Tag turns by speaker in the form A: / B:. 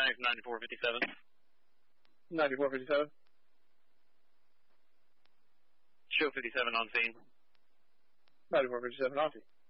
A: County from 9457.
B: 9457.
A: Show 57 on scene.
B: 9457 on scene.